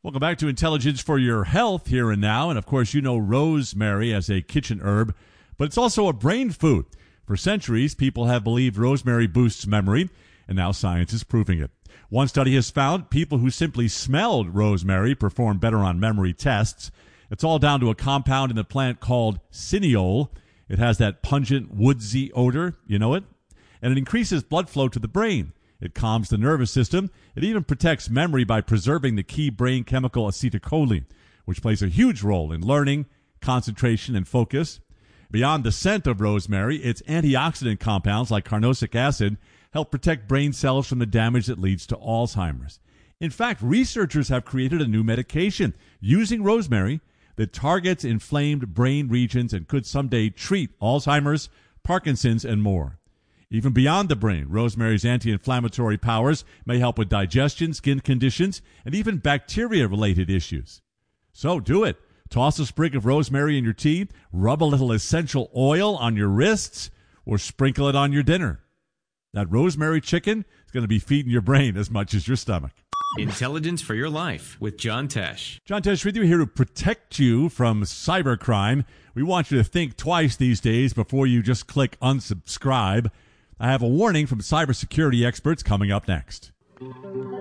Welcome back to Intelligence for Your Health here and now. And of course, you know rosemary as a kitchen herb, but it's also a brain food. For centuries, people have believed rosemary boosts memory, and now science is proving it. One study has found people who simply smelled rosemary perform better on memory tests. It's all down to a compound in the plant called cineole. It has that pungent, woodsy odor, you know it? And it increases blood flow to the brain. It calms the nervous system. It even protects memory by preserving the key brain chemical acetylcholine, which plays a huge role in learning, concentration, and focus. Beyond the scent of rosemary, its antioxidant compounds like carnosic acid help protect brain cells from the damage that leads to Alzheimer's. In fact, researchers have created a new medication using rosemary that targets inflamed brain regions and could someday treat Alzheimer's, Parkinson's, and more. Even beyond the brain, rosemary's anti-inflammatory powers may help with digestion, skin conditions, and even bacteria-related issues. So do it. Toss a sprig of rosemary in your tea, rub a little essential oil on your wrists, or sprinkle it on your dinner. That rosemary chicken is going to be feeding your brain as much as your stomach. Intelligence for Your Life with John Tesh. John Tesh with you, here to protect you from cybercrime. We want you to think twice these days before you just click unsubscribe. I have a warning from cybersecurity experts coming up next.